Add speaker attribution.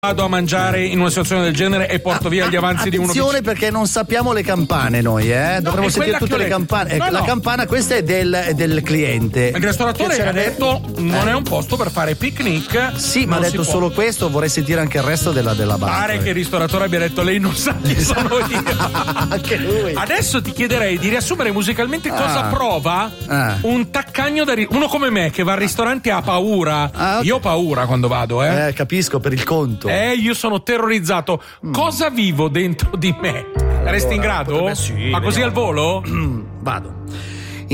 Speaker 1: Vado a mangiare in una situazione del genere e porto via gli avanzi di uno.
Speaker 2: Attenzione perché non sappiamo le campane noi, dovremmo sentire tutte le campane. La campana questa è del cliente.
Speaker 1: Il ristoratore ha detto non è un posto per fare picnic.
Speaker 2: Sì, ma ha detto solo questo, vorrei sentire anche il resto della banda.
Speaker 1: Pare che il ristoratore abbia detto lei non sa chi sono io.
Speaker 2: Anche lui.
Speaker 1: Adesso ti chiederei di riassumere musicalmente cosa prova un taccagno uno come me che va al ristorante e ha paura. Okay. Io ho paura quando vado,
Speaker 2: capisco, per il conto.
Speaker 1: Io sono terrorizzato. Cosa vivo dentro di me? Resti in grado?
Speaker 2: Sì,
Speaker 1: ma così al volo?
Speaker 2: Vado.